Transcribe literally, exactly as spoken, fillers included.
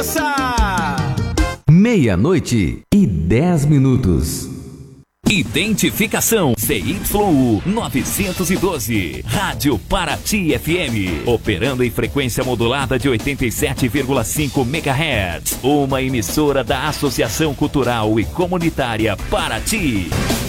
Meia-noite e dez minutos. Identificação C Y U novecentos e doze, Rádio Paraty F M, operando em frequência modulada de oitenta e sete vírgula cinco megahertz, uma emissora da Associação Cultural e Comunitária Paraty.